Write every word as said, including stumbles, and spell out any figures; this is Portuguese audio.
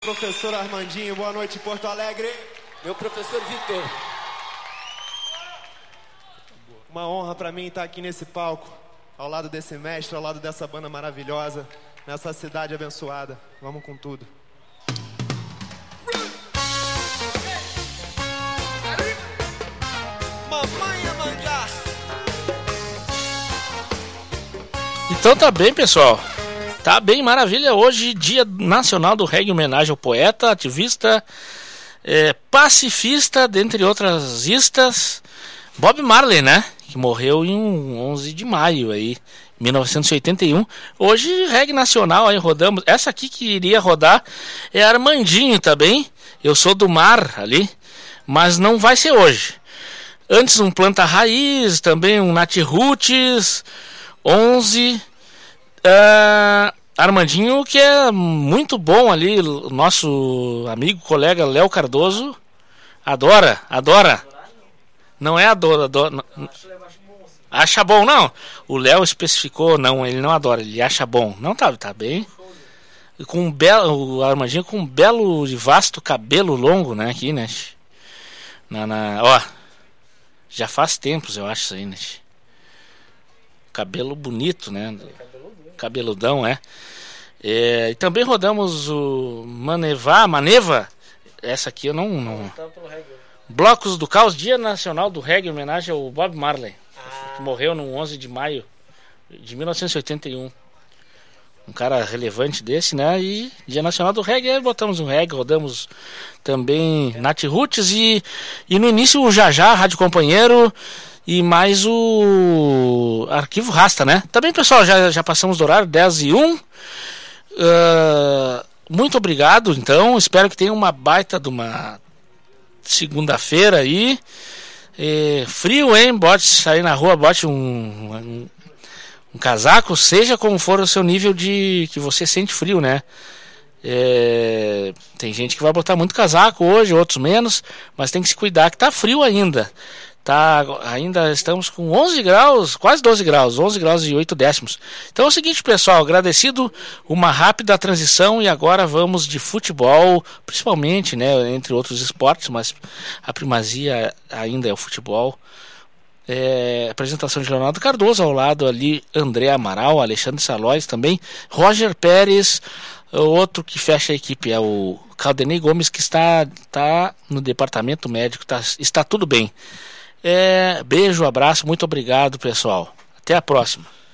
Professor Armandinho, boa noite, Porto Alegre. Meu professor Vitor. Uma honra para mim estar aqui nesse palco, ao lado desse mestre, ao lado dessa banda maravilhosa, nessa cidade abençoada. Vamos com tudo. Mamãe Iemanjá. Então tá bem, pessoal. Tá bem, maravilha. Hoje, Dia Nacional do Reggae, homenagem ao poeta, ativista, é, pacifista, dentre outras istas, Bob Marley, né? Que morreu em onze de maio aí, mil novecentos e oitenta e um. Hoje, reggae nacional, aí rodamos. Essa aqui que iria rodar é Armandinho, tá bem? Eu sou do mar ali, mas não vai ser hoje. Antes um Planta Raiz, também um Nat Roots, onze... Uh, Armandinho, que é muito bom ali, o nosso amigo, colega Léo Cardoso, adora, adora. Não é adora, adora. Acha bom, não. O Léo especificou, não, ele não adora, ele acha bom. Não, tá, tá bem. Com um belo, o Armandinho com um belo e vasto cabelo longo, né, aqui, né. Na, na, ó, já faz tempos, eu acho isso aí, né. Cabelo bonito, né. Cabeludão, é. é. E também rodamos o Manevá, Maneva. Essa aqui eu não. não... Blocos do Caos, Dia Nacional do Reggae, em homenagem ao Bob Marley, ah. que morreu no onze de maio de mil novecentos e oitenta e um. Um cara relevante desse, né? E Dia Nacional do Reggae, aí botamos um reggae, rodamos também é. Nat Roots e, e no início o Jajá, Rádio Companheiro. E mais o Arquivo Rasta, né? Também, pessoal, já, já passamos do horário, dez e um. Uh, muito obrigado, então. Espero que tenha uma baita de uma segunda-feira aí. E, frio, hein? Bote, sair na rua, bote um, um, um casaco, seja como for o seu nível de que você sente frio, né? É, tem gente que vai botar muito casaco hoje, outros menos, mas tem que se cuidar que tá frio ainda. Tá, ainda estamos com onze graus, quase doze graus, onze graus e oito décimos. Então é o seguinte, pessoal, agradecido, uma rápida transição e agora vamos de futebol, principalmente, né, entre outros esportes, mas a primazia ainda é o futebol. É, apresentação de Leonardo Cardoso, ao lado ali André Amaral, Alexandre Salóis também, Roger Pérez, o outro que fecha a equipe é o Caldenei Gomes, que está, está no departamento médico, tá, está tudo bem. É, beijo, abraço, muito obrigado, pessoal. Até a próxima.